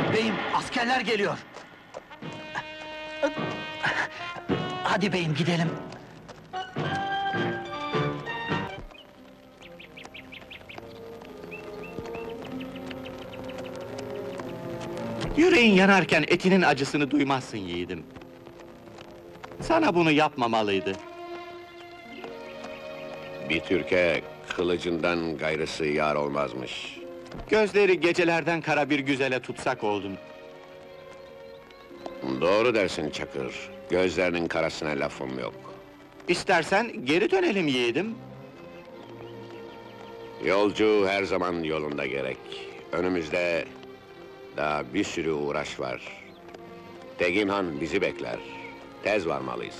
Beyim, askerler geliyor! Hadi beyim, gidelim! Yüreğin yanarken etinin acısını duymazsın yiğidim. Sana bunu yapmamalıydı. Bir Türk'e kılıcından gayrısı yar olmazmış. Gözleri gecelerden kara bir güzele tutsak oldun. Doğru dersin Çakır. Gözlerinin karasına lafım yok. İstersen geri dönelim yiğidim. Yolcu her zaman yolunda gerek. Önümüzde daha bir sürü uğraş var. Tegin Han bizi bekler. Tez varmalıyız.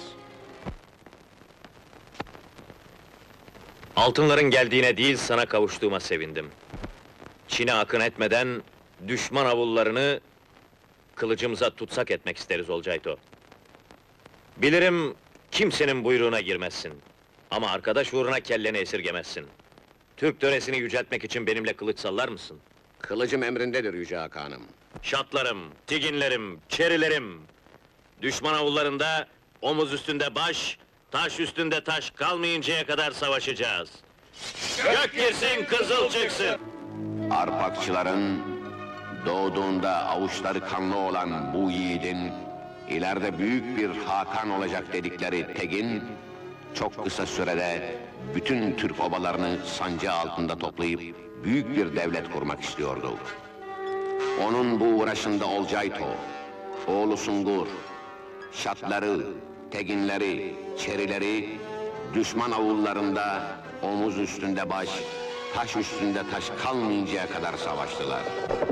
Altınların geldiğine değil, sana kavuştuğuma sevindim. Çin'e akın etmeden, düşman avullarını kılıcımıza tutsak etmek isteriz Olcayto. Bilirim, kimsenin buyruğuna girmezsin. Ama arkadaş uğruna kelleni esirgemezsin. Türk töresini yüceltmek için benimle kılıç sallar mısın? Kılıcım emrindedir Yüce Hakanım. Şatlarım, tiginlerim, çerilerim! Düşman avullarında, omuz üstünde baş, taş üstünde taş kalmayıncaya kadar savaşacağız. Gök girsin, kızıl çıksın! Arpakçıların doğduğunda avuçları kanlı olan bu yiğidin ileride büyük bir Hakan olacak dedikleri Tegin çok kısa sürede bütün Türk obalarını sancağı altında toplayıp büyük bir devlet kurmak istiyordu. Onun bu uğraşında Olcayto, oğlu Sungur, şatları, teginleri, çerileri düşman avullarında omuz üstünde baş, taş üstünde taş kalmayıncaya kadar savaştılar.